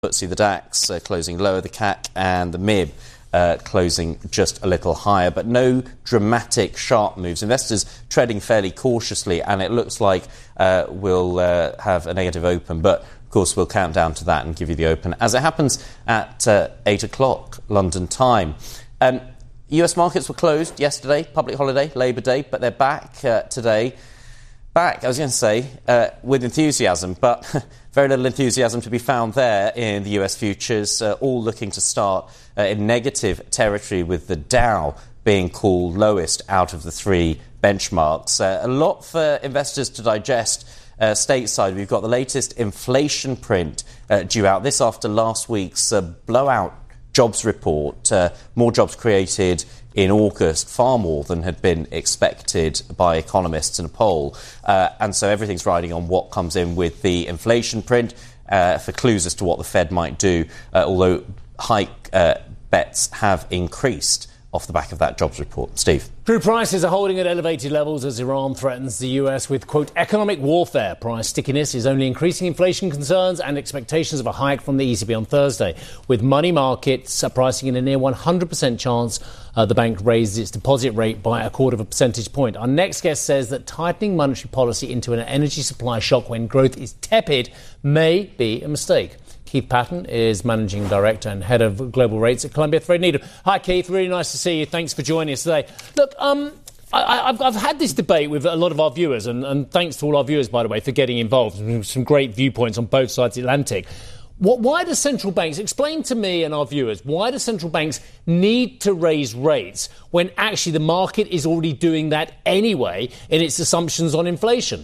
FTSE, the DAX closing lower, the CAC and the MIB closing just a little higher, but no dramatic sharp moves. Investors treading fairly cautiously, and it looks like we'll have a negative open, but of course we'll count down to that and give you the open as it happens at 8 o'clock London time. US markets were closed yesterday, public holiday, Labour Day, but they're back today. Back, I was going to say, with enthusiasm, but very little enthusiasm to be found there in the US futures, all looking to start in negative territory, with the Dow being called lowest out of the three benchmarks. A lot for investors to digest stateside. We've got the latest inflation print due out, this after last week's blowout jobs report. More jobs created in August, far more than had been expected by economists in a poll. And so everything's riding on what comes in with the inflation print for clues as to what the Fed might do, although hike bets have increased off the back of that jobs report. Steve. Crude prices are holding at elevated levels as Iran threatens the US with, quote, economic warfare. Price stickiness is only increasing inflation concerns and expectations of a hike from the ECB on Thursday, with money markets pricing in a near 100% chance the bank raises its deposit rate by 0.25 percentage point. Our next guest says that tightening monetary policy into an energy supply shock when growth is tepid may be a mistake. Keith Patton is Managing Director and Head of Global Rates at Columbia Threadneedle. Hi, Keith. Really nice to see you. Thanks for joining us today. Look, I've had this debate with a lot of our viewers, and thanks to all our viewers, by the way, for getting involved. Some great viewpoints on both sides of the Atlantic. Why do central banks, explain to me and our viewers, why do central banks need to raise rates when actually the market is already doing that anyway in its assumptions on inflation?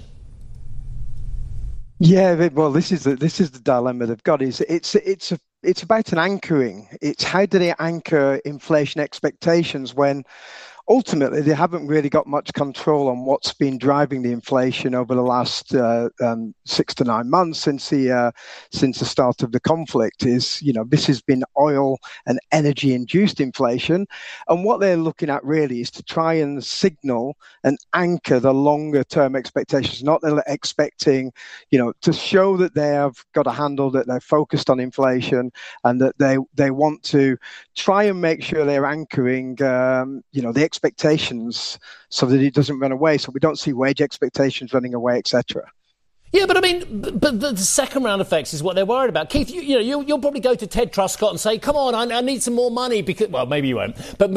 Yeah, well, this is the dilemma they've got. It's about an anchoring. It's how do they anchor inflation expectations when ultimately they haven't really got much control on what's been driving the inflation over the last 6 to 9 months since the start of the conflict. This has been oil and energy induced inflation, and what they're looking at really is to try and signal and anchor the longer term expectations, not that they're expecting, to show that they have got a handle, that they're focused on inflation, and that they want to try and make sure they're anchoring, the expectations so that it doesn't run away, so we don't see wage expectations running away, etc. Yeah, but the second round effects is what they're worried about. Keith, you'll probably go to Ted Truscott and say, "Come on, I need some more money," because, well, maybe you won't, but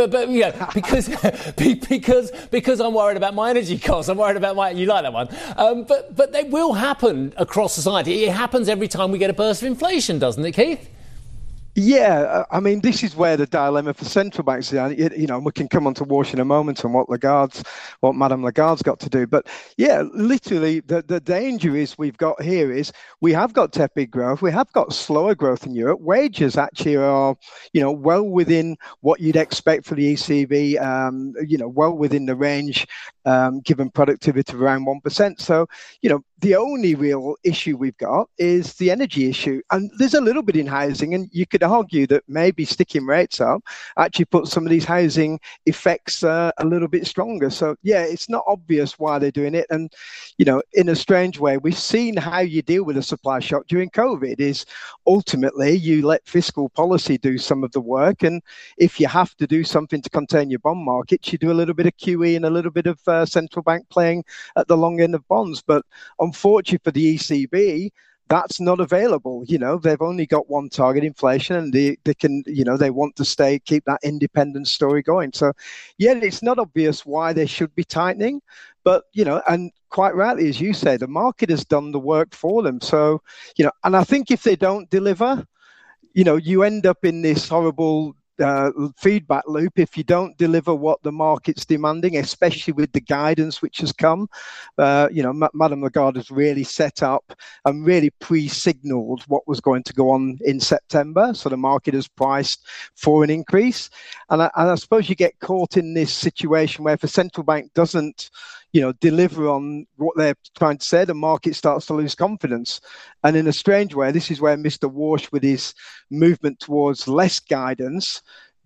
because I'm worried about my energy costs. I'm worried about you like that one, but they will happen across society. It happens every time we get a burst of inflation, doesn't it, Keith? Yeah, I mean, this is where the dilemma for central banks is. We can come on to Walsh in a moment and what Madame Lagarde's got to do. But yeah, literally, the danger is we have got tepid growth. We have got slower growth in Europe. Wages actually are, well within what you'd expect for the ECB, well within the range, given productivity of around 1%. So, the only real issue we've got is the energy issue. And there's a little bit in housing, and you could argue that maybe sticking rates up actually puts some of these housing effects a little bit stronger. So, yeah, it's not obvious why they're doing it. And, in a strange way, we've seen how you deal with a supply shock during COVID is ultimately you let fiscal policy do some of the work. And if you have to do something to contain your bond markets, you do a little bit of QE and a little bit of central bank playing at the long end of bonds. But unfortunately for the ECB, that's not available. They've only got one target, inflation, and they can, they want to keep that independent story going. So, yeah, it's not obvious why they should be tightening, but, and quite rightly, as you say, the market has done the work for them. So, and I think if they don't deliver, you end up in this horrible feedback loop if you don't deliver what the market's demanding, especially with the guidance which has come. Madame Lagarde has really set up and really pre-signaled what was going to go on in September. So the market has priced for an increase. And I suppose you get caught in this situation where if a central bank doesn't deliver on what they're trying to say, the market starts to lose confidence. And in a strange way, this is where Mr. Walsh, with his movement towards less guidance,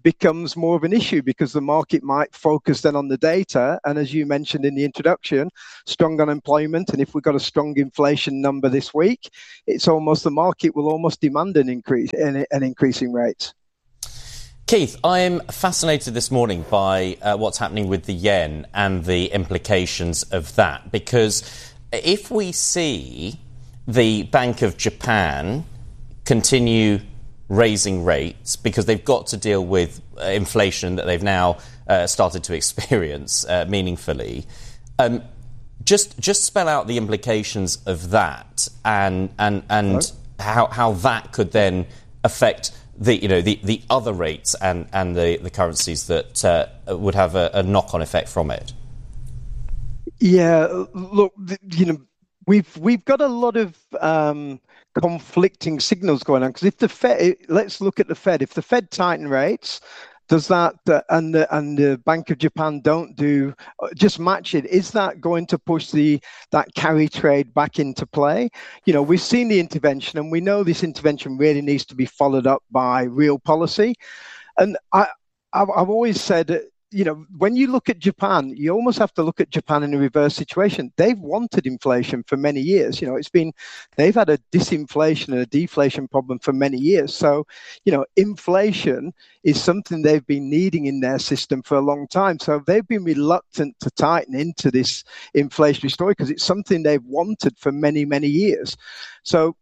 becomes more of an issue because the market might focus then on the data. And as you mentioned in the introduction, strong unemployment. And if we've got a strong inflation number this week, it's almost the market will almost demand an increase in rates. Keith, I'm fascinated this morning by what's happening with the yen and the implications of that, because if we see the Bank of Japan continue raising rates because they've got to deal with inflation that they've now started to experience meaningfully, just spell out the implications of that and how that could then affect the other rates and the currencies that would have a knock-on effect from it. Yeah, look, we've got a lot of conflicting signals going on, because if the Fed, let's look at the Fed. If the Fed tighten rates, does that and the Bank of Japan don't do just match it? Is that going to push that carry trade back into play? We've seen the intervention, and we know this intervention really needs to be followed up by real policy. And I've always said, when you look at Japan, you almost have to look at Japan in a reverse situation. They've wanted inflation for many years. They've had a disinflation and a deflation problem for many years. So, inflation is something they've been needing in their system for a long time. So they've been reluctant to tighten into this inflationary story because it's something they've wanted for many, many years. So,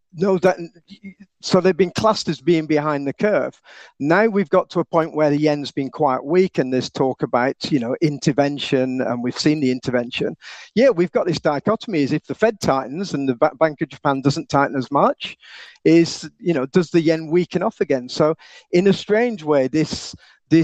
so they've been classed as being behind the curve. Now we've got to a point where the yen's been quite weak, and there's talk about, intervention, and we've seen the intervention. Yeah, we've got this dichotomy: is if the Fed tightens and the Bank of Japan doesn't tighten as much, does the yen weaken off again? So, in a strange way, this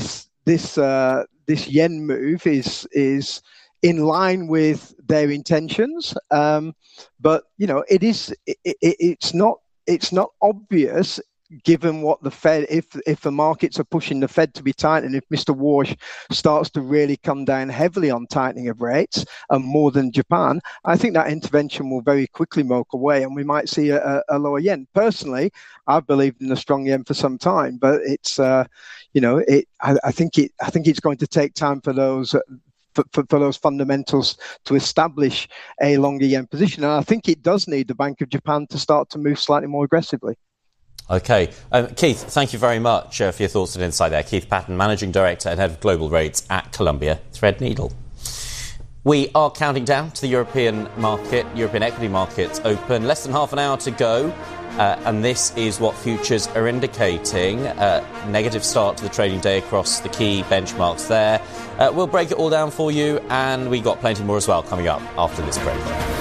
yen move is in line with their intentions, but it's not obvious, given what the Fed, if the markets are pushing the Fed to be tight, and if Mr. Warsh starts to really come down heavily on tightening of rates and more than Japan, I think that intervention will very quickly moke away, and we might see a lower yen. Personally, I've believed in a strong yen for some time, but it's I think it's going to take time for those. For those fundamentals to establish a longer yen position. And I think it does need the Bank of Japan to start to move slightly more aggressively. Okay. Keith, thank you very much for your thoughts and insight there. Keith Patton, Managing Director and Head of Global Rates at Columbia Threadneedle. We are counting down to the European equity markets open. Less than half an hour to go. And this is what futures are indicating. Negative start to the trading day across the key benchmarks there. We'll break it all down for you, and we got plenty more as well coming up after this break.